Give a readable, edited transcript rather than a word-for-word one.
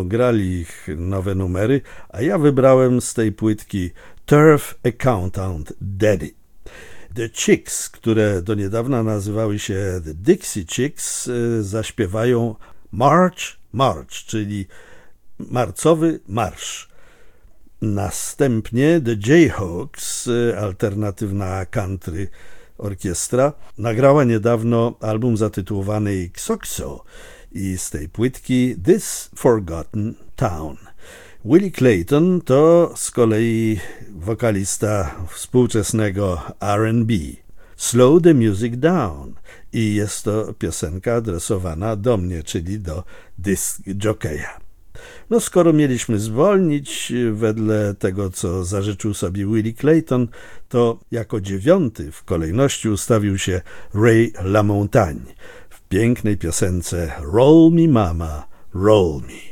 grali ich nowe numery, a ja wybrałem z tej płytki Turf Accountant Daddy. The Chicks, które do niedawna nazywały się The Dixie Chicks, zaśpiewają March, March, czyli marcowy marsz. Następnie The Jayhawks, alternatywna country orkiestra, nagrała niedawno album zatytułowany XOXO i z tej płytki This Forgotten Town. Willie Clayton to z kolei wokalista współczesnego R&B. Slow the Music Down i jest to piosenka adresowana do mnie, czyli do disc jockeya. No skoro mieliśmy zwolnić wedle tego, co zażyczył sobie Willie Clayton, to jako 9. w kolejności ustawił się Ray LaMontagne w pięknej piosence Roll Me Mama, Roll Me.